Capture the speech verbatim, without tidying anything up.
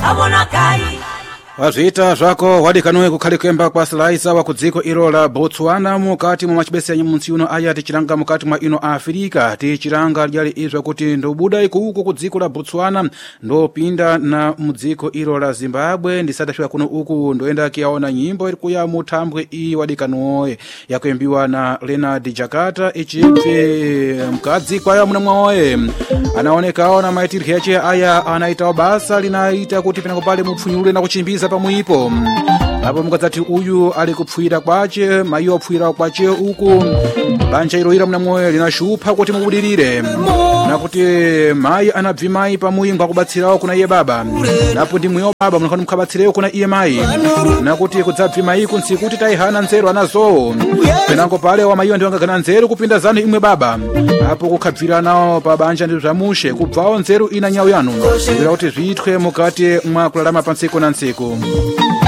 abona kai Wazita zvako wadikanoe kukhali kwemba kwa Slicer wa kudziko ilo la Botswana mukati mwa machibese ya munsi uno aya tichiranga mukati mwa ino Afrika tichiranga lyali izwa kuti ndobuda ikuku kudziko la Botswana ndopinda na mudziko ilo la Zimbabwe ndisadafika kuno uku ndoenda kiaona nyimbo ilikuya mutambwe i wadikanoe yakwembiwa na Leonard Jakata ichipfe mkadzi kwa ya mnamwaoe anaoneka na maitiri heche aya anaita basa linaita kuti pena kupale mupfunyule na kuchimbiza pamuipo apo mukadzati uyu ali kupfuira kwache mayiwa pfuira kwache uku banja iroira mnamwoyo linashupha kuti mubudirire nakuti mayi anabvi mayi pamuyingwa kubatsirawo kuna iye baba napo ndi mwiyo baba munakani mukhabatsirewo kuna iye mayi nakuti kudzabvi mayi kunsi kuti taihana nzeru anazo penango pale wa mayiwa ndiwangagana nzeru kupinda zanu imwe baba apo kukhabvira nawo pa banja ndi zvamushe kubvawo nzeru ina nyawu yanu kugira kuti zviitwe mukati mwa kulalama pa ntsiku na ntsiku